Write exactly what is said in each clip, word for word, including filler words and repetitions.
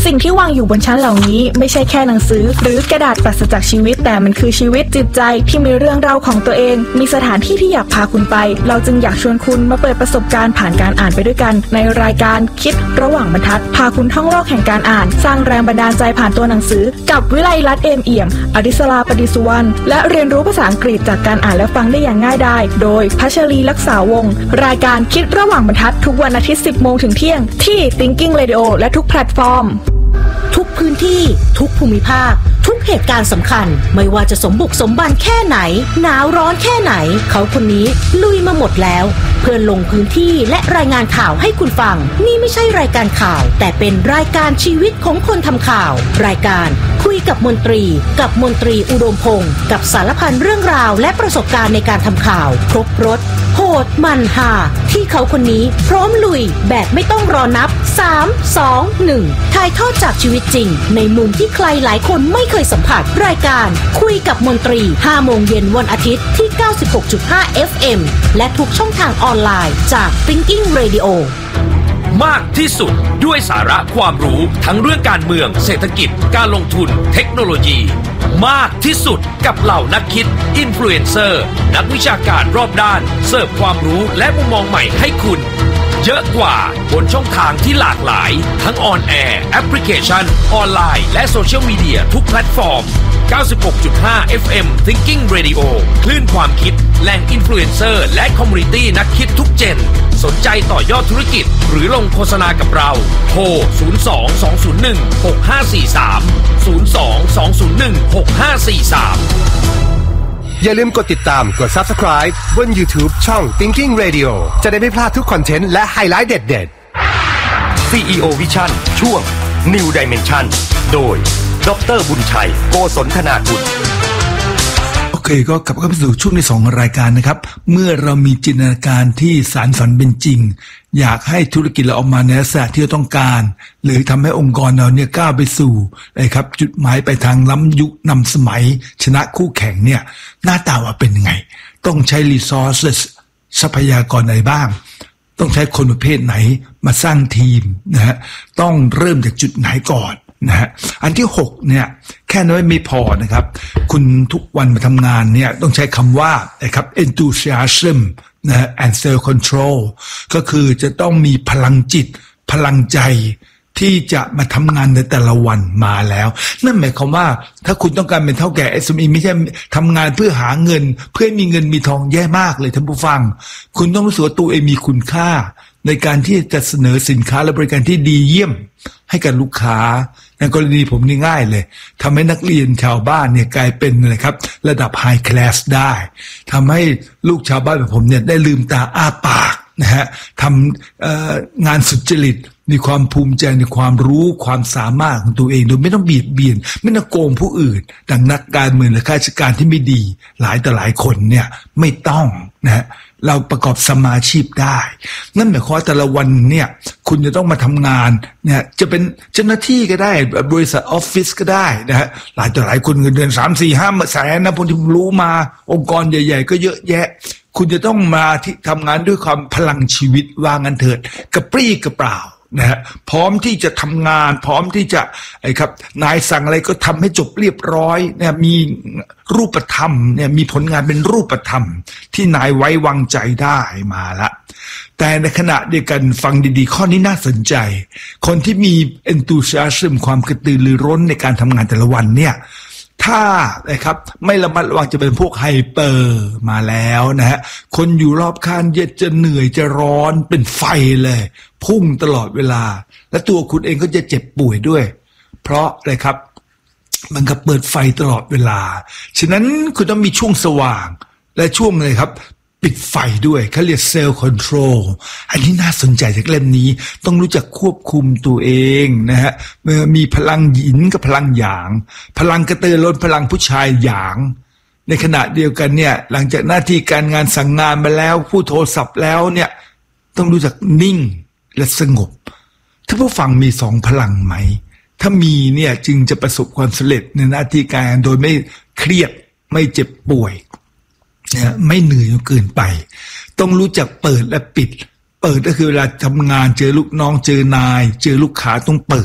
สิ่งที่วางอยู่บนชั้นเหล่านี้ไม่ใช่แค่หนังสือหรือกระดาษปราศจากชีวิตแต่มันคือชีวิตจิตใจที่มีเรื่องราวของตัวเองมีสถานที่ที่อยากพาคุณไปเราจึงอยากชวนคุณมาเปิดประสบการณ์ผ่านการอ่านไปด้วยกันในรายการคิดระหว่างบรรทัดพาคุณท่องโลกแห่งการอ่านสร้างแรงบันดาลใจผ่านตัวหนังสือกับวิไลลัตน์เอมเอี่ยมอดิศราปดิสุวรรณและเรียนรู้ภาษาอังกฤษจากการอ่านและฟังได้อย่างง่ายดายโดยพัชรีลักษาวงศ์รายการคิดระหว่างบรรทัดทุกวันอาทิตย์ สิบโมงถึงเที่ยงที่ Thinking Radio และทุกแพลตฟอร์มทุกพื้นที่ทุกภูมิภาคทุกเหตุการณ์สำคัญไม่ว่าจะสมบุกสมบันแค่ไหนหนาวร้อนแค่ไหนเขาคนนี้ลุยมาหมดแล้วเพื่อลงพื้นที่และรายงานข่าวให้คุณฟังนี่ไม่ใช่รายการข่าวแต่เป็นรายการชีวิตของคนทำข่าวรายการคุยกับมนตรีกับมนตรีอุดมพงศ์กับสารพันเรื่องราวและประสบการณ์ในการทำข่าวครบรสโหดมันฮาที่เขาคนนี้พร้อมลุยแบบไม่ต้องรอนับสาม สอง หนึ่งถ่ายทอดจากชีวิตจริงในมุมที่ใครหลายคนไม่เคยสัมผัสรายการคุยกับมนตรีห้าโมงเย็นวันอาทิตย์ที่ เก้าสิบหกจุดห้า เอฟ เอ็ม และทุกช่องทางออนไลน์จาก Thinking Radio มากที่สุดด้วยสาระความรู้ทั้งเรื่องการเมืองเศรษฐกิจการลงทุนเทคโนโลยีมากที่สุดกับเหล่านักคิดอินฟลูเอนเซอร์นักวิชาการรอบด้านเสิร์ฟความรู้และมุมมองใหม่ให้คุณเยอะกว่าบนช่องทางที่หลากหลายทั้งออนแอร์แอปพลิเคชันออนไลน์และโซเชียลมีเดียทุกแพลตฟอร์ม เก้าสิบหกจุดห้า เอฟ เอ็ม Thinking Radio คลื่นความคิดแหล่งอินฟลูเอนเซอร์และคอมมูนิตี้นักคิดทุกเจนสนใจต่อยอดธุรกิจหรือลงโฆษณากับเราโทรศูนย์ สอง สอง ศูนย์ หนึ่ง หก ห้า สี่ สาม ศูนย์ สอง สอง ศูนย์ หนึ่ง หก ห้า สี่ สามอย่าลืมกดติดตามกด Subscribe บน YouTube ช่อง Thinking Radio จะได้ไม่พลาดทุกคอนเทนต์และไฮไลท์เด็ดๆซี อี โอ Vision ช่วง New Dimension โดยดร.บุญชัยโกศลธนากุลโอเคก็กลับเข้าสู่ช่วงที่สองของรายการนะครับเมื่อเรามีจินตนาการที่สานฝันเป็นจริงอยากให้ธุรกิจเราออกมาในลักษณะที่เราต้องการหรือทำให้องค์กรเราเนี่ยก้าวไปสู่นะครับจุดหมายไปทางล้ำยุคนำสมัยชนะคู่แข่งเนี่ยหน้าตาว่าเป็นยังไงต้องใช้ resources ทรัพยากรไหนบ้างต้องใช้คนประเภทไหนมาสร้างทีมนะฮะต้องเริ่มจากจุดไหนก่อนนะฮะอันที่หกเนี่ยแค่นั้นไม่พอนะครับคุณทุกวันมาทำงานเนี่ยต้องใช้คำว่านะครับ enthusiasm นะ and self control ก็คือจะต้องมีพลังจิตพลังใจที่จะมาทำงานในแต่ละวันมาแล้วนั่นหมายความว่าถ้าคุณต้องการเป็นเท่าแก่ เอส เอ็ม อี ไม่ใช่ทำงานเพื่อหาเงินเพื่อมีเงินมีทองแย่มากเลยท่านผู้ฟังคุณต้องรู้สึกว่าตัวเองมีคุณค่าในการที่จะเสนอสินค้าและบริการที่ดีเยี่ยมให้กับลูกค้าในกรณีผมนี่ง่ายเลยทำให้นักเรียนชาวบ้านเนี่ยกลายเป็นอะไรครับระดับไฮคลาสได้ทำให้ลูกชาวบ้านแบบผมเนี่ยได้ลืมตาอ้าปากนะฮะทำงานสุจริตมีความภูมิใจในความรู้ความสามารถของตัวเองโดยไม่ต้องเบียดเบียนไม่ต้องโกงผู้อื่นดังนักการเมืองหรือข้าราชการที่ไม่ดีหลายต่อหลายคนเนี่ยไม่ต้องนะฮะเราประกอบสมาชีพได้นั่นหมายความว่าแต่ละวันเนี่ยคุณจะต้องมาทำงานเนี่ยจะเป็นเจ้าหน้าที่ก็ได้บริษัทออฟฟิศก็ได้นะฮะหลายต่อหลายคนเงินเดือนสามสี่ห้าแสนนะผมที่รู้มาองค์กรใหญ่ๆก็เยอะแยะคุณจะต้องมาที่ทำงานด้วยความพลังชีวิตว่างั้นเถิดกระปรี้กระเปร่านะฮะพร้อมที่จะทำงานพร้อมที่จะไอ้ครับนายสั่งอะไรก็ทำให้จบเรียบร้อยเนี่ยมีรูปธรรมเนี่ยมีผลงานเป็นรูปธรรมที่นายไว้วางใจได้มาละแต่ในขณะเดียวกันฟังดีๆข้อนี้น่าสนใจคนที่มี enthusiasm ความกระตือรือร้นในการทำงานแต่ละวันเนี่ยถ้านะครับไม่ระมัดระวังจะเป็นพวกไฮเปอร์มาแล้วนะฮะคนอยู่รอบข้างจะเหนื่อยจะร้อนเป็นไฟเลยพุ่งตลอดเวลาและตัวคุณเองก็จะเจ็บป่วยด้วยเพราะอะไรครับมันก็เปิดไฟตลอดเวลาฉะนั้นคุณต้องมีช่วงสว่างและช่วงอะไรครับปิดไฟด้วยเขาเรียกเซลล์คอนโทรลอันนี้น่าสนใจจากเล่มนี้ต้องรู้จักควบคุมตัวเองนะฮะมีพลังหยินกับพลังหยางพลังกระตือรือร้นพลังผู้ชายหยางในขณะเดียวกันเนี่ยหลังจากหน้าที่การงานสั่งงานมาแล้วผู้โทรศัพท์แล้วเนี่ยต้องรู้จักนิ่งและสงบถ้าผู้ฟังมีสองพลังไหมถ้ามีเนี่ยจึงจะประสบความสำเร็จในหน้าที่การงานโดยไม่เครียดไม่เจ็บป่วยเนี่ยไม่เหนื่อยจนเกินไปต้องรู้จักเปิดและปิดเปิดก็คือเวลาทำงานเจอลูกน้องเจอนายเจอลูกค้าต้องเปิด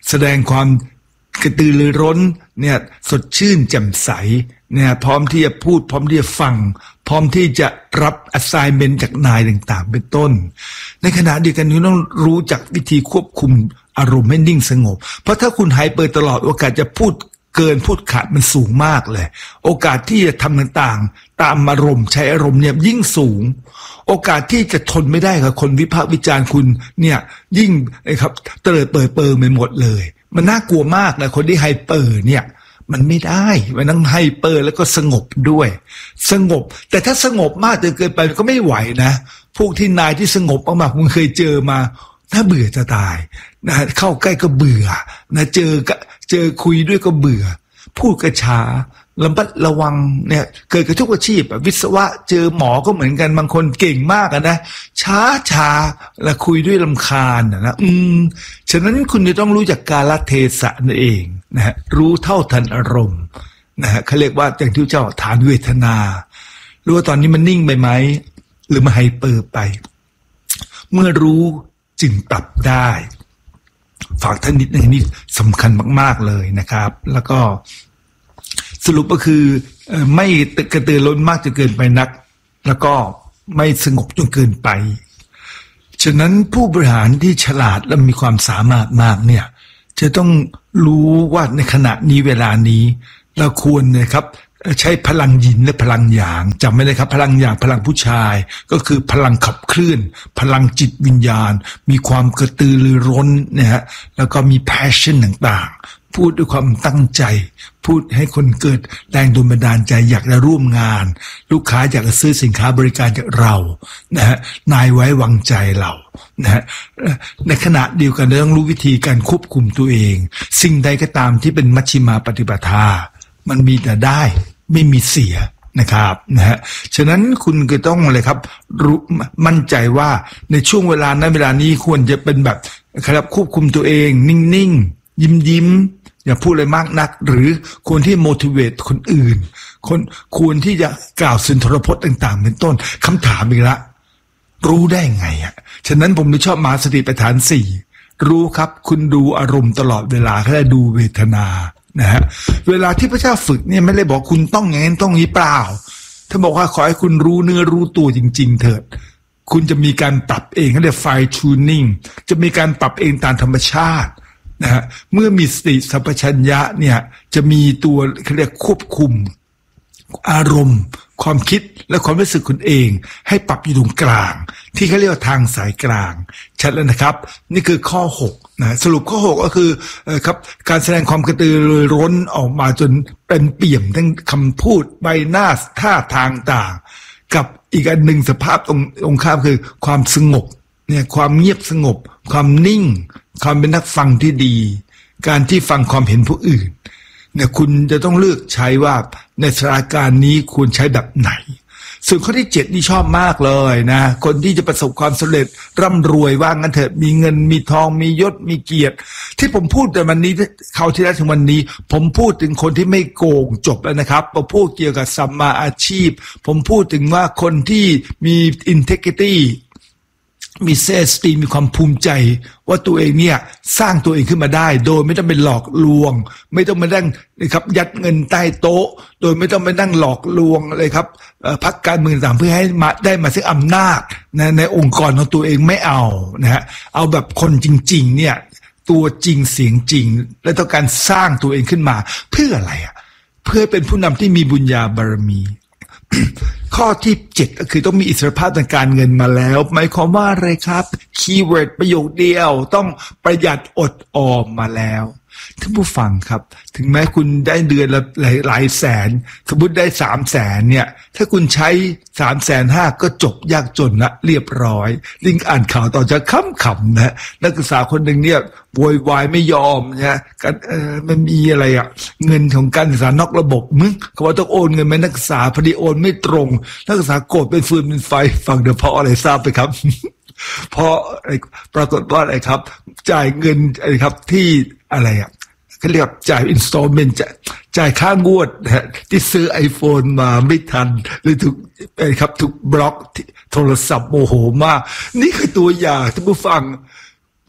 แสดงความกระตือรือร้นเนี่ยสดชื่นแจ่มใสเนี่ยพร้อมที่จะพูดพร้อมที่จะฟังพร้อมที่จะรับ assignment จากนายต่างๆเป็นต้นในขณะเดียวกันคุณต้องรู้จักวิธีควบคุมอารมณ์ให้นิ่งสงบเพราะถ้าคุณไฮเปอร์ตลอดโอกาสจะพูดเกินพูดขาดมันสูงมากเลยโอกาสที่จะทำต่างๆตามอารมณ์ใช้อารมณ์เนี่ยยิ่งสูงโอกาสที่จะทนไม่ได้กับคนวิพากษ์วิจารณ์คุณเนี่ยยิ่งนะครับเตลิดเปิดเปิงไปหมดเลยมันน่ากลัวมากนะคนที่ไฮเปอร์เนี่ยมันไม่ได้มันต้องไฮเปอร์แล้วก็สงบด้วยสงบแต่ถ้าสงบมากจนเกินไปก็ไม่ไหวนะพวกที่นายที่สงบมากๆคุณเคยเจอมาน่าเบื่อจะตายนะเข้าใกล้ก็เบื่อนะเจอก็เจอคุยด้วยก็เบื่อพูดกระช้าระมัดระวังเนี่ยเกิดกับทุกอาชีพวิศวะเจอหมอก็เหมือนกันบางคนเก่งมากนะช้าช้าแล้วคุยด้วยรำคาญนะอืมฉะนั้นคุณจะต้องรู้จักกาลเทศะนั่นเองนะฮะรู้เท่าทันอารมณ์นะฮะเขาเรียกว่าอย่างที่เจ้าฐานเวทนารู้ว่าตอนนี้มันนิ่งไปไหมหรือมันไฮเปอร์ไปเมื่อรู้จึงปรับได้ฝากท่านนิดนึงนี่สำคัญมากๆเลยนะครับแล้วก็สรุปก็คือไม่กระตือร้นมากจนเกินไปนักแล้วก็ไม่สงบจนเกินไปฉะนั้นผู้บริหารที่ฉลาดและมีความสามารถมากเนี่ยจะต้องรู้ว่าในขณะนี้เวลานี้เราควรนะครับใช้พลังหยินและพลังหยางจำไว้เลยครับพลังหยางพลังผู้ชายก็คือพลังขับเคลื่อนพลังจิตวิญญาณมีความกระตือรือร้นนะฮะแล้วก็มี passion ต่างๆพูดด้วยความตั้งใจพูดให้คนเกิดแรงโดนบันดาลใจอยากจะร่วมงานลูกค้าอยากจะซื้อสินค้าบริการจากเรานะฮะนายไว้วางใจเรานะฮะในขณะเดียวกันเราต้องรู้วิธีการควบคุมตัวเองสิ่งใดก็ตามที่เป็นมัชฌิมาปฏิปทามันมีแต่ได้ไม่มีเสียนะครับนะฮะฉะนั้นคุณก็ต้องเลยครับรู้มั่นใจว่าในช่วงเวลานั้นเวลานี้ควรจะเป็นแบบครับควบคุมตัวเองนิ่งๆยิ้มยิ้มอย่าพูดอะไรมากนักหรือควรที่ motivate คนอื่นคนควรที่จะกล่าวสุนทรพจน์ต่างๆเป็นต้นคำถามอีกละรู้ได้ไงอ่ะฉะนั้นผมไม่ชอบมหาสติปัฏฐานสี่รู้ครับคุณดูอารมณ์ตลอดเวลาแค่ดูเวทนานะฮะเวลาที่พระเจ้าฝึกเนี่ยไม่ได้บอกคุณต้องอย่างนั้นต้องนี้เปล่าถ้าบอกว่าขอให้คุณรู้เนื้อรู้ตัวจริงๆเถิดคุณจะมีการปรับเองเขาเรียก fine tuning จะมีการปรับเองตามธรรมชาตินะฮะเมื่อมีสติสัมปชัญญะเนี่ยจะมีตัวเขาเรียกควบคุมอารมณ์ความคิดและความรู้สึกคุณเองให้ปรับอยู่ตรงกลางที่เขาเรียกว่าทางสายกลางชัดแล้วนะครับนี่คือข้อหกนะสรุปข้อหกก็คือเอ่อครับการแสดงความกระตือรือร้นออกมาจนเป็นเปี่ยมทั้งคำพูดใบหน้าท่าทางต่างกับอีกอันหนึ่งสภาพตรงองค์ข้ามคือความสงบเนี่ยความเงียบสงบความนิ่งความเป็นนักฟังที่ดีการที่ฟังความเห็นผู้อื่นเนี่ยคุณจะต้องเลือกใช้ว่าในสถานการณ์นี้ควรใช้แบบไหนส่วนข้อที่เจ็ดนี่ชอบมากเลยนะคนที่จะประสบความสำเร็จร่ำรวยว่างั้นเถิดมีเงินมีทองมียศมีเกียรติที่ผมพูดแต่วันนี้เขาที่ได้ถึงวันนี้ผมพูดถึงคนที่ไม่โกงจบแล้วนะครับผมพูดเกี่ยวกับสัมมาอาชีพผมพูดถึงว่าคนที่มี integrityมีเซสตีมีความภูมิใจว่าตัวเองเนี่ยสร้างตัวเองขึ้นมาได้โดยไม่ต้องไปหลอกลวงไม่ต้องมานั่งนะครับยัดเงินใต้โต๊ะโดยไม่ต้องไปนั่งหลอกลวงเลยครับพรรคการเมืองต่างเพื่อให้มาได้มาซึ่งอำนาจนะในองค์กรของตัวเองไม่เอานะฮะเอาแบบคนจริงๆเนี่ยตัวจริงเสียงจริงและต้องการสร้างตัวเองขึ้นมาเพื่ออะไรอ่ะเพื่อเป็นผู้นำที่มีบุญญาบารมี ข้อที่เจ็ดก็คือต้องมีอิสรภาพทางการเงินมาแล้วหมายความว่าอะไรครับคีย์เวิร์ดประโยคเดียวต้องประหยัดอดออมมาแล้วท่านผู้ฟังครับถึงแม้คุณได้เดือนละหลายหลายแสนสมมติได้สามแสนเนี่ยถ้าคุณใช้สามแสนห้าก็จบยากจนละเรียบร้อยลิงอ่านข่าวต่อจะค้ำขำนะนักศึกษาคนหนึ่งเนี่ยโวยวายไม่ยอมนะกันเออมันมีอะไรอ่ะเงินของการศึกษานอกระบบมึงเขาว่าต้องโอนเงินไปนักศึกษาพอดีโอนไม่ตรงนักศึกษาโกรธเป็นฟืนเป็นไฟฟังเดี๋ยวเพราะอะไรทราบไปครับ เพราะปรากฏว่าอะไรครับจ่ายเงินอะไรครับที่อะไรอ่ะเขาเรียกจ่ายอินสตอลเมนต์จะจ่ายค่างวดนะที่ซื้อ iPhone มาไม่ทันหรือถูกอะไรครับถูกบล็อกโทรศัพท์โมโหมากนี่คือตัวอย่างท่านผู้ฟัง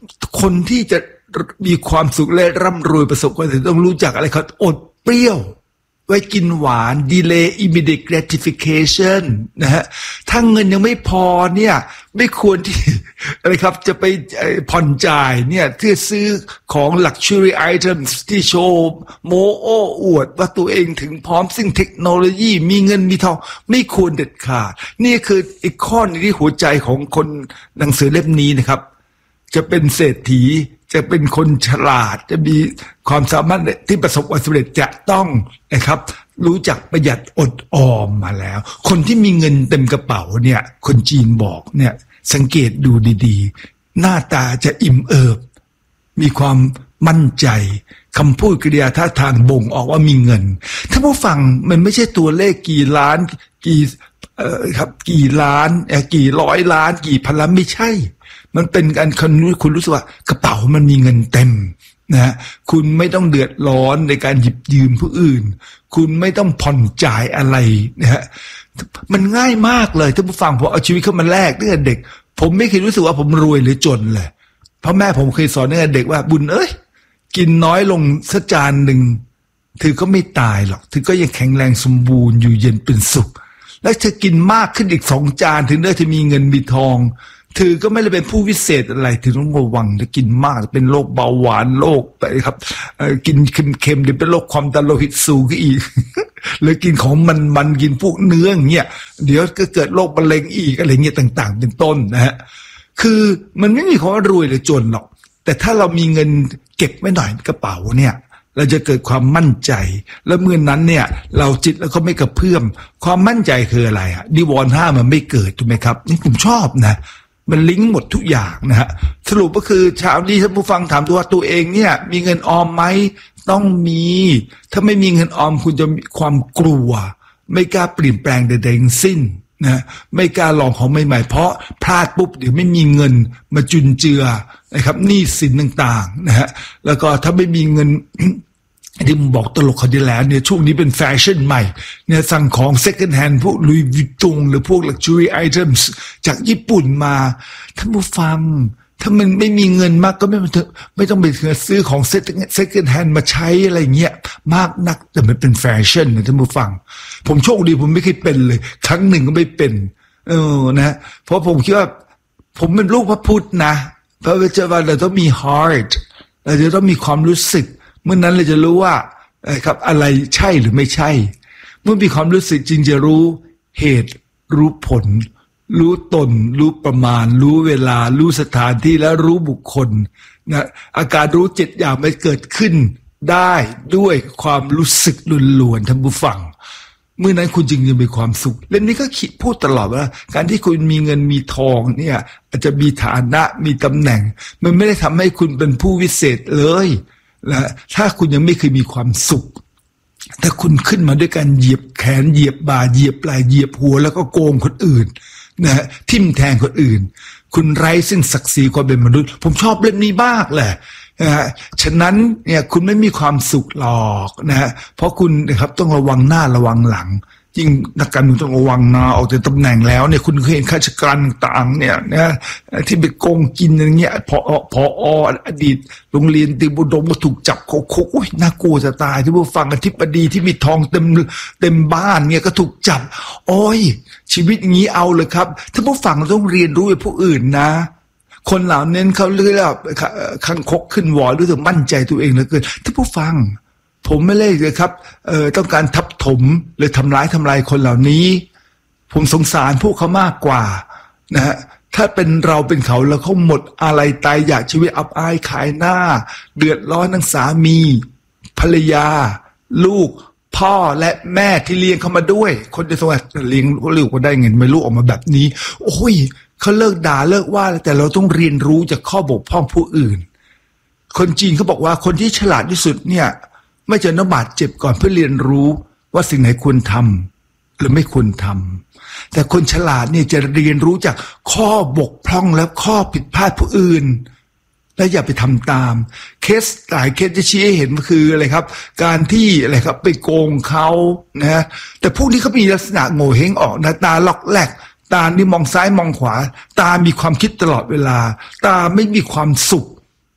คนที่จะมีความสุขและร่ำรวยประสบความสำเร็จต้องรู้จักอะไรครับอดเปรี้ยวไว้กินหวาน delay immediate gratification นะฮะถ้าเงินยังไม่พอเนี่ยไม่ควรที่อะไรครับจะไปผ่อนจ่ายเนี่ยที่ซื้อของ luxury items ที่โชว์โมโอ้อวดว่าตัวเองถึงพร้อมซึ่งเทคโนโลยีมีเงินมีทองไม่ควรเด็ดขาดนี่คืออีกข้อนึงที่หัวใจของคนหนังสือเล่มนี้นะครับจะเป็นเศรษฐีจะเป็นคนฉลาดจะมีความสามารถที่ประสบความสำเร็จจะต้องนะครับรู้จักประหยัดอดออมมาแล้วคนที่มีเงินเต็มกระเป๋าเนี่ยคนจีนบอกเนี่ยสังเกตดูดีๆหน้าตาจะอิ่มเอิบมีความมั่นใจคำพูดกริยาท่าทางบ่งออกว่ามีเงินถ้าผู้ฟังมันไม่ใช่ตัวเลขกี่ล้านกี่เอ่อครับกี่ล้านเอ่อกี่ร้อยล้านกี่พันล้านไม่ใช่มันเป็นการคุณคุณรู้สึกว่ากระเป๋ามันมีเงินเต็มนะคุณไม่ต้องเดือดร้อนในการหยิบยืมผู้อื่นคุณไม่ต้องผ่อนจ่ายอะไรนะฮะมันง่ายมากเลยถ้าผู้ฟังผมเอาชีวิตเข้ามาแลกตั้งแต่เด็กผมไม่เคยรู้สึกว่าผมรวยหรือจนเลยเพราะแม่ผมเคยสอนตั้งแต่เด็กว่าบุญเอ้ยกินน้อยลงสักจานหนึ่งเธอก็ไม่ตายหรอกเธอก็ยังแข็งแรงสมบูรณ์อยู่เย็นเป็นสุขแล้วเธอกินมากขึ้นอีกสองจานถึงได้เธอมีเงินมีทองเธอก็ไม่ได้เป็นผู้วิเศษอะไรเธอต้องระวังถ้ากินมากเป็นโรคเบาหวานโรคไปครับกินเค็มๆเดี๋ยวเป็นโรคความดันโลหิตสูงขึ้นอีก หรือกินของมันๆกินพวกเนื้ออย่างเงี้ยเดี๋ยวก็เกิดโรคมะเร็งอีกอะไรเงี้ยต่างๆเป็นต้นนะฮะคือมันไม่มีคำว่ารวยหรือจนหรอกแต่ถ้าเรามีเงินเก็บไว้หน่อยกระเป๋าเนี่ยเราจะเกิดความมั่นใจแล้วเมื่อนั้นเนี่ยเราจิตแล้วก็ไม่กระเพื่อมความมั่นใจคืออะไรฮะนิวรณ์ห้ามันไม่เกิดถูกไหมครับนี่ผมชอบนะมันลิงก์หมดทุกอย่างนะฮะสรุปก็คือเช้านี้ท่านผู้ฟังถามตัวตัวเองเนี่ยมีเงินออมไหมต้องมีถ้าไม่มีเงินออมคุณจะมีความกลัวไม่กล้าเปลี่ยนแปลงใดๆทั้งสิ้นนะไม่กล้าลองของใหม่ๆเพราะพลาดปุ๊บเดี๋ยวไม่มีเงินมาจุนเจือนะครับหนี้สินต่างๆนะฮะแล้วก็ถ้าไม่มีเงิน ที่ผมบอกตลกเขาดีแล้วเนี่ยช่วงนี้เป็นแฟชั่นใหม่เนี่ยสั่งของ second hand พวก Louis Vuitton หรือพวก luxury items จากญี่ปุ่นมาท่านผู้ฟังถ้ามันไม่มีเงินมากก็ไม่ไม่ต้องไปซื้อของ second hand มาใช้อะไรเงี้ยมากนักแต่มันเป็นแฟชั่นนะท่านผู้ฟังผมโชคดีผมไม่เคยเป็นเลยครั้งหนึ่งก็ไม่เป็นเออนะเพราะผมคิดว่าผมเป็นลูกพระพุทธนะเพราะว่าเราต้องมี heart เราจะต้องมีความรู้สึกเมื่อนั้นเราจะรู้ว่าครับอะไรใช่หรือไม่ใช่เมื่อมีความรู้สึกจริงจะรู้เหตุรู้ผลรู้ตนรู้ประมาณรู้เวลารู้สถานที่และรู้บุคคลนะอาการรู้เจ็ดอย่างไม่เกิดขึ้นได้ด้วยความรู้สึกล้วนๆท่านผู้ฟังเมื่อนั้นคุณจึงจะมีความสุขเล่มนี้ก็คิดพูดตลอดว่าการที่คุณมีเงินมีทองเนี่ยอาจจะมีฐานะมีตำแหน่งมันไม่ได้ทำให้คุณเป็นผู้วิเศษเลยนะถ้าคุณยังไม่เคยมีความสุขถ้าคุณขึ้นมาด้วยการเหยียบแขนเหยียบบ่าเหยียบไหล่เหยียบหัวแล้วก็โกงคนอื่นนะทิ่มแทงคนอื่นคุณไร้ซึ่งศักดิ์ศรีความเป็นมนุษย์ผมชอบเล่มนี้มากแหละนะฮะฉะนั้นเนี่ยคุณไม่มีความสุขหรอกนะฮะเพราะคุณนะครับต้องระวังหน้าระวังหลังยิ่งนักการเมืองต้องระวังนะออกจากตำแหน่งแล้วเนี่ยคุณเคยเห็นข้าราชการต่างๆเนี่ยนะที่ไปโกงกินอย่างเงี้ยพอพออดีตโรงเรียนติบุดมก็ถูกจับเขาคุกโอ้ยน่ากลัวจะตายที่ผู้ฟังอธิบดีที่มีทองเต็มเต็มบ้านเนี่ยก็ถูกจับโอ้ยชีวิตอย่างนี้เอาเลยครับถ้าผู้ฟังเราต้องเรียนรู้กับผู้อื่นนะคนเหล่านั้นเขาเรียกว่าคังคกขึ้นวอรู้สึกมั่นใจตัวเองเหลือเกินถ้าผู้ฟังผมไม่เลยเลยครับเอ่อต้องการทับถมหรือทำร้ายทำลายคนเหล่านี้ผมสงสารพวกเขามากกว่านะฮะถ้าเป็นเราเป็นเขาแล้วเขาหมดอะไรตายอยากชีวิตอับอายขายหน้าเดือดร้อนทั้งสามีภรรยาลูกพ่อและแม่ที่เลี้ยงเขามาด้วยคนจะสวัสดิ์เลี้ยงลูกก็ได้เงินไม่ลูกออกมาแบบนี้โอ้ยเขาเลิกด่าเลิกว่าแต่เราต้องเรียนรู้จากข้อบกพร่องผู้อื่นคนจีนเขาบอกว่าคนที่ฉลาดที่สุดเนี่ยไม่จะต้องบาดเจ็บก่อนเพื่อเรียนรู้ว่าสิ่งไหนควรทำหรือไม่ควรทำแต่คนฉลาดเนี่ยจะเรียนรู้จากข้อบกพร่องและข้อผิดพลาดผู้อื่นและอย่าไปทำตามเคสหลายเคสจะชี้ให้เห็นก็คืออะไรครับการที่อะไรครับไปโกงเขานะแต่พวกนี้เขามีลักษณะโง่เฮงออกนะตาล็อกแหลกตานี่มองซ้ายมองขวาตามีความคิดตลอดเวลาตาไม่มีความสุข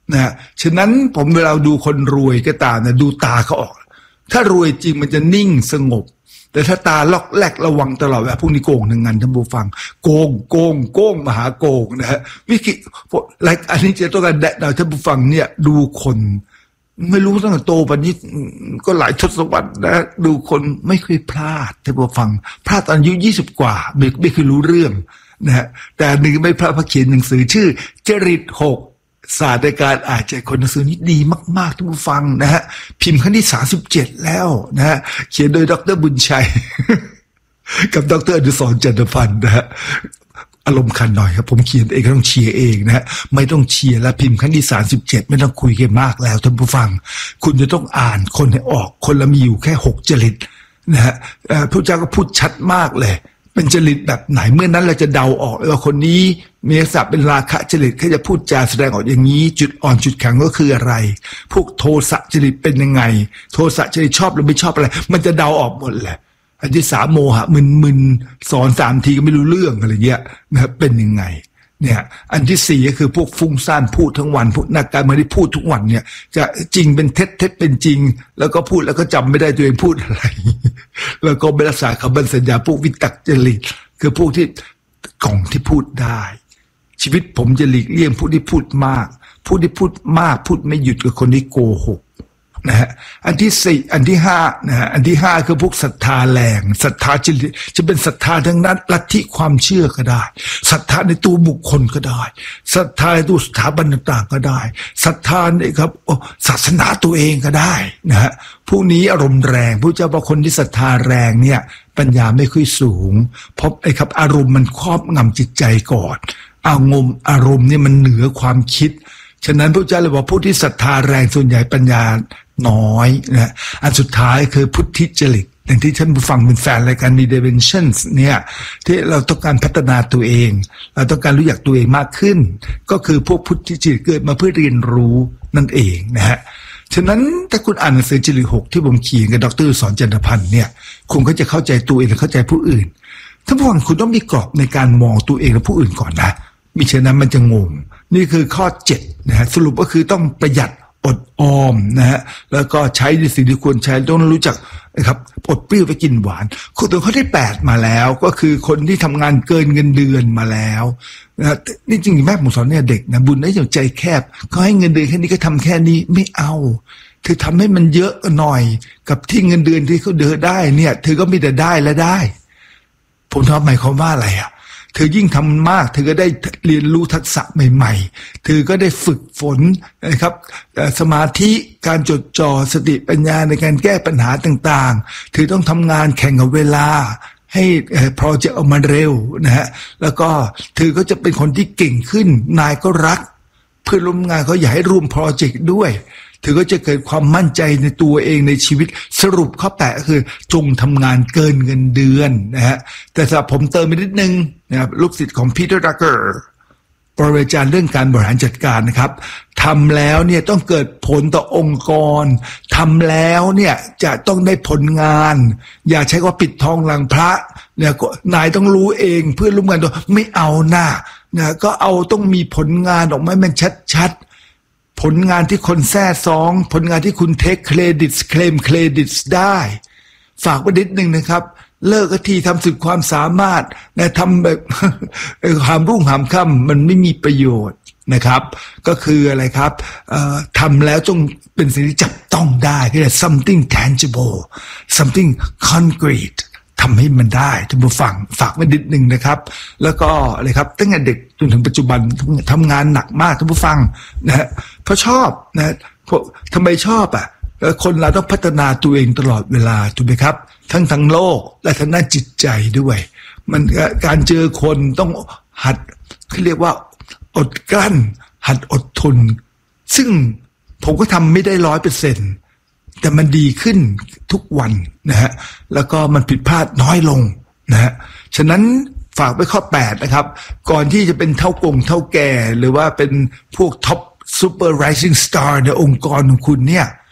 นะฉะนั้นผมเวลาดูคนรวยก็ตามนะดูตาเขาออกถ้ารวยจริงมันจะนิ่งสงบแต่ถ้าตาล็อกแลกระวังตลอดแบบพวกนี้โกงทั้งนั้นท่านผู้ฟังโกงโกงโกงมหาโกงนะฮะวิธีรายการนี้จะต้องการแนะนำท่านผู้ฟังเนี่ยดูคนไม่รู้ตั้งแต่โตปัจจุบันก็หลายทศวรรษนะดูคนไม่เคยพลาดท่านผู้ฟังพลาดตอนอายุยี่สิบกว่าไม่ไม่เคยรู้เรื่องนะฮะแต่หนึ่งไม่พลาดเพราะเขียนหนังสือชื่อจริตหกศาสตร์ในการอ่านใจคนหนังสือนี้ดีมากๆท่านผู้ฟังนะฮะพิมพ์ครั้งที่สามสิบเจ็ดแล้วนะฮะเขียนโดยดร.บุญชัย กับดร.อนุสรณ์จันทพันธ์นะฮะอารมณ์คันหน่อยครับผมเขียนเองก็ต้องเชียร์เองนะฮะไม่ต้องเชียร์แล้วพิมพ์ครั้งที่สามสิบเจ็ดไม่ต้องคุยกันมากแล้วท่านผู้ฟังคุณจะต้องอ่านคนให้ออกคนละมีอยู่แค่หกจริตนะฮะพระเจ้าก็พูดชัดมากเลยเป็นจริตแบบไหนเมื่อนั้นเราจะเดาออกว่าคนนี้มีลักษณะเป็นราคะจริตเขาจะพูดจาแสดงออกอย่างนี้จุดอ่อนจุดแข็งก็คืออะไรพวกโทสะจริตเป็นยังไงโทสะจริตชอบหรือไม่ชอบอะไรมันจะเดาออกหมดแหละอันที่สามโมหะมึนๆสอนสามทีก็ไม่รู้เรื่องอะไรเงี้ยนะครับเป็นยังไงเนี่ยอันที่สี่ก็คือพวกฟุ้งซ่านพูดทั้งวันพวกนักการเมืองที่พูดทุกวันเนี่ยจะจริงเป็นเท็จเท็จเป็นจริงแล้วก็พูดแล้วก็จำไม่ได้ตัวเองพูดอะไรแล้วก็ไม่รักษาคำสัญญาพวกวิตกจริตคือพวกที่กล่องที่พูดได้ชีวิตผมจะหลีกเลี่ยงผู้ที่พูดมากผู้ที่พูดมากพูดไม่หยุดกับคนที่โกหกนะฮะอันที่สี่อันที่ห้านะฮะอันที่ห้าคือพวกศรัทธาแรงศรัทธาจะจะเป็นศรัทธาทั้งนั้นลัทธิความเชื่อก็ได้ศรัทธาในตัวบุคคลก็ได้ศรัทธาในตัวสถาบันต่างๆก็ได้ศรัทธาในครับศาสนาตัวเองก็ได้นะฮะพวกนี้อารมณ์แรงพระเจ้าบอกคนที่ศรัทธาแรงเนี่ยปัญญาไม่ค่อยสูงเพราะไอ้ครับอารมณ์มันครอบงำจิตใจก่อนอารมณ์อารมณ์เนี่ยมันเหนือความคิดฉะนั้นพระเจ้าเลยบอกผู้ที่ศรัทธาแรงส่วนใหญ่ปัญญาน้อยนะอันสุดท้ายคือพุทธิจริตอย่างที่ท่านผู้ฟังเป็นแฟนรายการ Dimensions เนี่ยที่เราต้องการพัฒนาตัวเองเราต้องการรู้จักตัวเองมากขึ้นก็คือพวกพุทธิจริตเกิดมาเพื่อเรียนรู้นั่นเองนะฮะฉะนั้นถ้าคุณอ่านหนังสือจริตหกที่ผมเขียนกับดร.สอนจันทพันธ์เนี่ยคุณก็จะเข้าใจตัวเองและเข้าใจผู้อื่นท่านผู้ฟังคุณต้องมีกรอบในการมองตัวเองและผู้อื่นก่อนนะมิฉะนั้นมันจะงงนี่คือข้อเจ็ดนะฮะสรุปก็คือต้องประหยัดอดออมนะฮะแล้วก็ใช้ในสิ่งที่ควรใช้ต้องรู้จักนะครับอดเปรี้ยวไปกินหวานข้อตัวข้อที่แปดมาแล้วก็คือคนที่ทำงานเกินเงินเดือนมาแล้วนะนี่จริงๆแม่ผมสอนเนี่ยเด็กนะบุญได้อย่างใจแคบเขาให้เงินเดือนแค่นี้ก็ทำแค่นี้ไม่เอาเธอทำให้มันเยอะหน่อยกับที่เงินเดือนที่เขาเดือได้เนี่ยเธอก็มีแต่ได้และได้ผมทำหมายความว่าอะไรอ่ะเธอยิ่งทำมากเธอก็ได้เรียนรู้ทักษะใหม่ๆเธอก็ได้ฝึกฝนนะครับสมาธิการจดจ่อสติปัญญาในการแก้ปัญหาต่างๆเธอต้องทำงานแข่งกับเวลาให้โปรเจกต์ออกมาเร็วนะฮะแล้วก็เธอก็จะเป็นคนที่เก่งขึ้นนายก็รักเพื่อนร่วมงานเขาอยากให้ร่วมโปรเจกต์ด้วยเธอก็จะเกิดความมั่นใจในตัวเองในชีวิตสรุปข้อแปดก็คือจงทำงานเกินเงินเดือนนะฮะแต่สำหรับผมเติมไปนิดนึงนะครับลูกศิษย์ของพีเตอร์ ดักเกอร์ปรมาจารย์เรื่องการบริหารจัดการนะครับทำแล้วเนี่ยต้องเกิดผลต่อองค์กรทำแล้วเนี่ยจะต้องได้ผลงานอย่าใช้ว่าปิดทองหลังพระเนี่ยนายต้องรู้เองเพื่อนร่วมงานตัวไม่เอาหน้านะก็เอาต้องมีผลงานออกมามันชัดๆผลงานที่คนแท้ซองผลงานที่คุณเทคเครดิตเคลมเครดิตได้ฝากไว้นิดนึงนะครับเลิกทีทำสุดความสามารถนะทำแบบหามรุ่งหามค่ำมันไม่มีประโยชน์นะครับก็คืออะไรครับทำแล้วจงเป็นสิ่งที่จับต้องได้ก็เรียก something tangible something concrete ทำให้มันได้ท่านผู้ฟังฝากไว้นิดนึงนะครับแล้วก็อะไรครับตั้งแต่เด็กจนถึงปัจจุบันทำงานหนักมากท่านผู้ฟังนะฮะเพราะชอบนะทำไมชอบอ่ะคนเราต้องพัฒนาตัวเองตลอดเวลาถูกไหมครับทั้งทั้งโลกและทั้งด้านจิตใจด้วยมันการเจอคนต้องหัดเขาเรียกว่าอดกลั้นหัดอดทนซึ่งผมก็ทำไม่ได้ร้อยเปอร์เซ็นต์แต่มันดีขึ้นทุกวันนะฮะแล้วก็มันผิดพลาดน้อยลงนะฮะฉะนั้นฝากไว้ข้อแปดนะครับก่อนที่จะเป็นเท่ากงเท่าแก่หรือว่าเป็นพวกท็อปซูเปอร์ไรซิ่งสตาร์ในองค์กรของคุณเนี่ย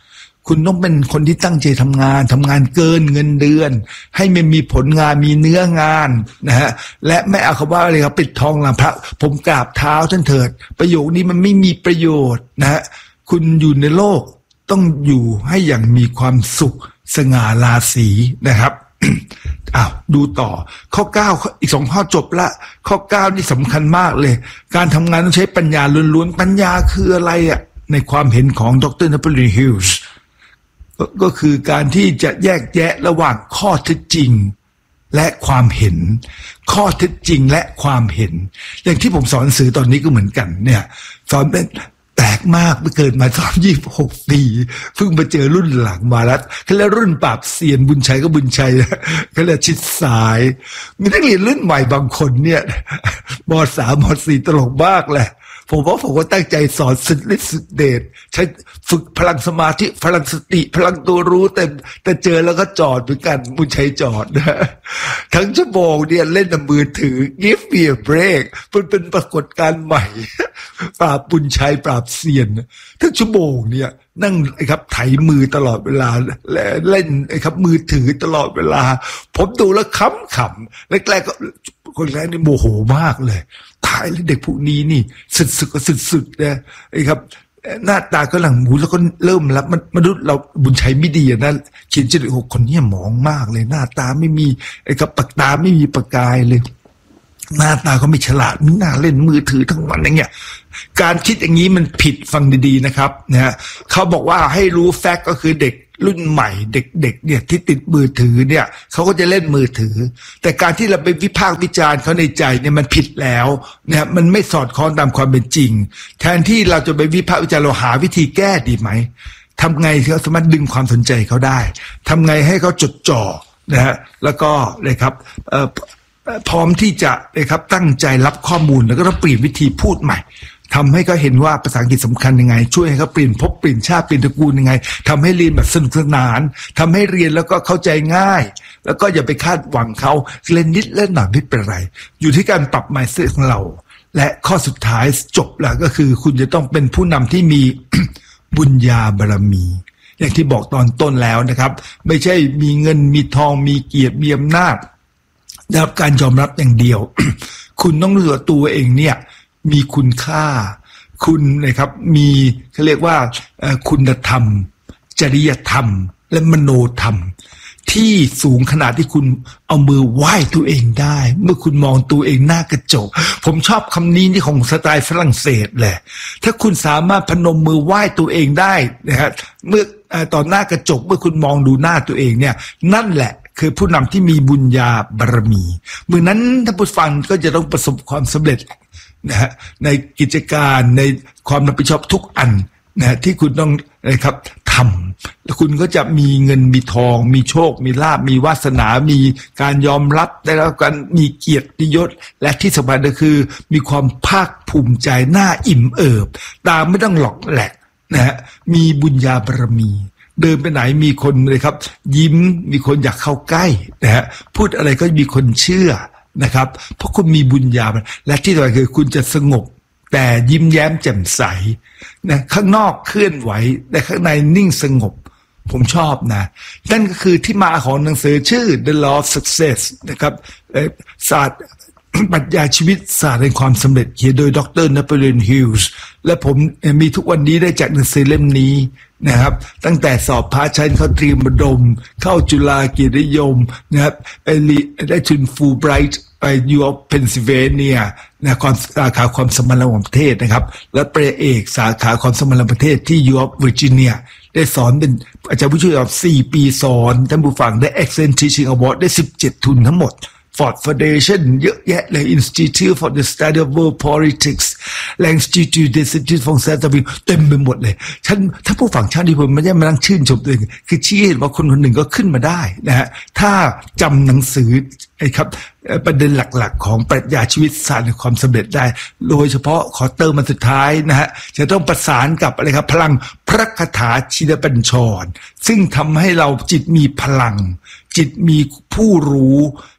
คุณต้องเป็นคนที่ตั้งใจทำงานทำงานเกินเงินเดือนให้มันมีผลงานมีเนื้องานนะฮะและไม่เอาคำว่าอะไรครับปิดทองหลังพระผมกราบเท้าท่านเถิดประโยคนี้มันไม่มีประโยชน์นะฮะคุณอยู่ในโลกต้องอยู่ให้อย่างมีความสุขสง่าราศีนะครับ อ้าวดูต่อข้อเก้าอีกสองข้อจบละข้อเก้านี่สำคัญมากเลยการทำงานต้องใช้ปัญญาล้วนๆปัญญาคืออะไรอ่ะในความเห็นของดร. Napoleon Hill ก็คือการที่จะแยกแยะระหว่างข้อเท็จจริงและความเห็นข้อเท็จจริงและความเห็นอย่างที่ผมสอนหนังสือตอนนี้ก็เหมือนกันเนี่ยสอนเป็นแปลกมากเมื่อเกิดมาตอนยี่สิบหกปีเพิ่งมาเจอรุ่นหลังมาแล้วเขาเรียกรุ่นปราบเซียนบุญชัยก็บุญชัยเขาเรียกชิดสายมีนักเรียนรุ่นใหม่บางคนเนี่ยม.สาม ม.สี่ ตลกมากแหละผมว่าผมก็ตั้งใจสอนสุดฤทธิ์สุดเดชใช้ฝึกพลังสมาธิพลังสติพลังตัวรู้แต่แต่เจอแล้วก็จอดเหมือนกันบุญชัยจอดนะทั้งชั่วโมงเนี่ยเล่นมือถือ give me a break มันเป็นปรากฏการณ์ใหม่ปราบบุญชัยปราบเซียนทั้งชั่วโมงเนี่ยนั่งไอ้ครับไถมือตลอดเวลาเล่นไอ้ครับมือถือตลอดเวลาผมดูแล้วขำขำแรกๆก็คนแรกนี่โมโหมากเลยตายเลยเด็กพวกนี้นี่สุดๆสุดๆนะไอ้ครับหน้าตาก็หลังหมูแล้วก็เริ่มรับมันมนุษย์เราบุญชัยไม่ดีนะเขียนชื่อโอ้คนนี้หมองมากเลยหน้าตาไม่มีไอ้ครับปากตาไม่มีประกายเลยหน้าตาก็ไม่ฉลาดมีหน้าเล่นมือถือทั้งวันอย่างเงี้ยการคิดอย่างนี้มันผิดฟังดีๆนะครับนะฮะเขาบอกว่าให้รู้แฟกต์ก็คือเด็กรุ่นใหม่เด็กๆเนี่ยที่ติดมือถือเนี่ยเขาก็จะเล่นมือถือแต่การที่เราไปวิพากษ์วิจารณ์เขาในใจเนี่ยมันผิดแล้วนะมันไม่สอดคล้องตามความเป็นจริงแทนที่เราจะไปวิพากษ์วิจารณ์เราหาวิธีแก้ดีไหมทำไงที่เขาสามารถดึงความสนใจเขาได้ทำไงให้เขาจดจ่อนะฮะแล้วก็เลยครับเอ่อพร้อมที่จะนะครับตั้งใจรับข้อมูลแล้วก็ต้องเปลี่ยนวิธีพูดใหม่ทำให้เขาเห็นว่าภาษาอังกฤษสำคัญยังไงช่วยให้เขาเปลี่ยนภพเปลี่ยนชาติเปลี่ยนตระกูลยังไงทำให้เรียนแบบสนุกสนานทำให้เรียนแล้วก็เข้าใจง่ายแล้วก็อย่าไปคาดหวังเขาเล่นนิดเล่นหน่อยไม่เป็นไรอยู่ที่การปรับ mindset ของเราและข้อสุดท้ายจบแล้วก็คือคุณจะต้องเป็นผู้นำที่มี บุญญาบารมีอย่างที่บอกตอนต้นแล้วนะครับไม่ใช่มีเงินมีทองมีเกียรติมีอำนาจได้รับการยอมรับอย่างเดียว คุณต้องรู้ว่าตัวเองเนี่ยมีคุณค่าคุณนะครับมีเขาเรียกว่าคุณธรรมจริยธรรมและมโนธรรมที่สูงขนาดที่คุณเอามือไหว้ตัวเองได้เมื่อคุณมองตัวเองหน้ากระจกผมชอบคำนี้ที่ของสไตล์ฝรั่งเศสแหละถ้าคุณสามารถพนมมือไหว้ตัวเองได้นะฮะเมื่อตอนหน้ากระจกเมื่อคุณมองดูหน้าตัวเองเนี่ยนั่นแหละคือผู้นำที่มีบุญญาบารมีเมื่อนั้นท่านผู้ฟังก็จะต้องประสบความสำเร็จนะฮะในกิจการในความรับผิดชอบทุกอันนะฮะที่คุณต้องนะครับทำแล้วคุณก็จะมีเงินมีทองมีโชคมีลาภมีวาสนามีการยอมรับได้รับการมีเกียรติยศและที่สำคัญก็คือมีความภาคภูมิใจหน้าอิ่มเอิบตาไม่ต้องหลอกแหลกนะฮะมีบุญญาบารมีเดินไปไหนมีคนเลยครับยิ้มมีคนอยากเข้าใกล้นะฮะพูดอะไรก็มีคนเชื่อนะครับเพราะคุณมีบุญญาและที่สำคัญคือคุณจะสงบแต่ยิ้มแย้มแจ่มใสนะข้างนอกเคลื่อนไหวแต่ข้างในนิ่งสงบผมชอบนะนั่นก็คือที่มาของหนังสือชื่อ The Law of Success นะครับศาสตร์ปรัชญาชีวิตศาสตร์แห่งความสำเร็จเขียนโดยดร. Napoleon Hill และผมมีทุกวันนี้ได้จากหนังสือเล่มนี้นะครับตั้งแต่สอบพาชั้นเข้าเตรียมอุดมเข้าจุฬาเกียรตินิยมนะครับไปได้ทุนฟูลไบรท์ไปยูออฟเพนซิลเวเนียนะความสาขาความสัมพันธ์ระหว่างประเทศนะครับและปริญญาเอกสาขาความสัมพันธ์ระหว่างประเทศที่ยูออฟเวอร์จิเนียได้สอนเป็นอาจารย์ผู้ช่วยแบบสี่ปีสอนท่านผู้ฟังได้ Excellent Teaching Award ได้สิบเจ็ดทุนทั้งหมดFord Foundation เยอะแยะเลย Institute for the Study of World Politics และ Institute des Études Françaises เต็มไปหมดเลยฉันถ้าผู้ฟังชาติที่ผมไม่ได้มานั่งชื่นชมตัวเองคือชี้เห็นว่าคนคนหนึ่งก็ขึ้นมาได้นะฮะถ้าจำหนังสือไอ้ครับประเด็นหลักๆของปรัชญาชีวิตศาสตร์แห่งความสำเร็จได้โดยเฉพาะขอเติมมาสุดท้ายนะฮะจะต้องประสานกับอะไรครับพลังพระคาถาชินบัญชรซึ่งทำให้เราจิตมีพลังจิตมีผู้รู้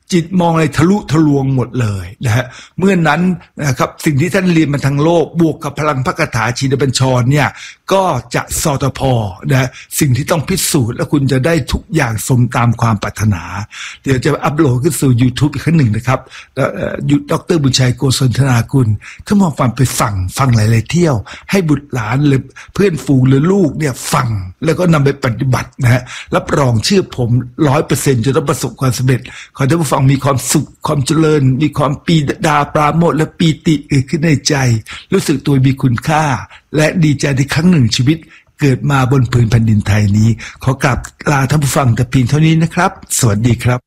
จิตมองอะไรทะลุทะลวงหมดเลยนะฮะเมื่อนั้นนะครับสิ่งที่ท่านเรียนมาทางโลกบวกกับพลังพระคาถาชินบัญชรเนี่ยก็จะสอตพอนะสิ่งที่ต้องพิสูจน์แล้วคุณจะได้ทุกอย่างสมตามความปรารถนาเดี๋ยวจะอัปโหลดขึ้นสู่ YouTube อีกครั้งหนึ่งนะครับดร.บุญชัยโกศลธนากุลถ้ามองฟังไปฟังฟังหลายๆเที่ยวให้บุตรหลานหรือเพื่อนฝูงหรือลูกเนี่ยฟังแล้วก็นำไปปฏิบัตินะฮะรับรองเชื่อผม ร้อยเปอร์เซ็นต์ จะต้องประสบความสำเร็จขอให้ท่านผู้ฟังมีความสุขความเจริญมีความปีดาปราโมทย์และปีติเกิดขึ้นในใจรู้สึกตัวมีคุณค่าและดีใจในครั้งหนึ่งชีวิตเกิดมาบนผืนแผ่นดินไทยนี้ขอกราบลาท่านผู้ฟังแต่เพียงเท่านี้นะครับสวัสดีครับ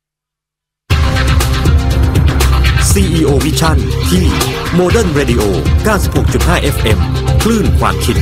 ซี อี โอ Vision ที่ Modern Radio เก้าสิบหกจุดห้า เอฟ เอ็ม คลื่นความคิด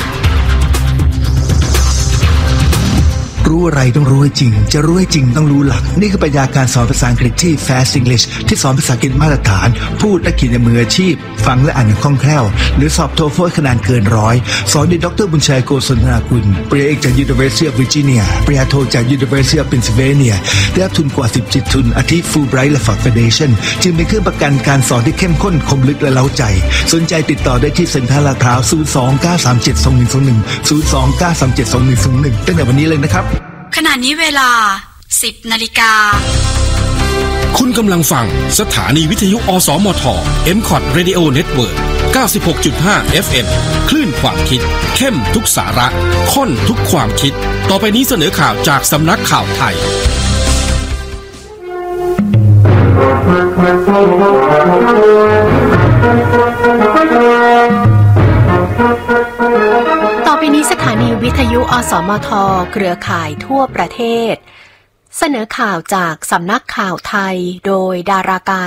รู้อะไรต้องรู้ให้จริงจะรู้ให้จริงต้องรู้หลักนี่คือปรัชญาการสอนภาษาอังกฤษที่ Fast English ที่สอนภาษาอังกฤษมาตรฐานพูดและเขียนในมืออาชีพฟังและอ่านอย่างคล่องแคล่วหรือสอบโทเฟลคะแนนเกินร้อยสอนโดยดร.บุญชัยโกศลธนากุลปริญญาเอกจาก University of Virginia ปริญญาโทจาก University of Pennsylvania ได้รับทุนกว่าสิบจิตทุนอาทิ Fulbright และ Ford Foundation จึงเป็นเครื่องประกันการสอนที่เข้มข้นคมลึกและเร้าใจสนใจติดต่อได้ที่เซ็นทรัลลาดพร้าว ศูนย์ สอง เก้า สาม เจ็ด สอง หนึ่ง สอง หนึ่ง ศูนย์ สอง เก้า สาม เจ็ด สอง หนึ่ง สอง หนึ่งตั้งแต่วันนี้เลยนะครับขณะนี้เวลา สิบ นาฬิกาคุณกำลังฟังสถานีวิทยุอสมท เอ็ม คอท Radio Network เก้าสิบหกจุดห้า เอฟ เอ็ม คลื่นความคิดเข้มทุกสาระข้นทุกความคิดต่อไปนี้เสนอข่าวจากสำนักข่าวไทยต่อไปนี้สถานีวิทยุอสมทเครือข่ายทั่วประเทศเสนอข่าวจากสำนักข่าวไทยโดยดาราการ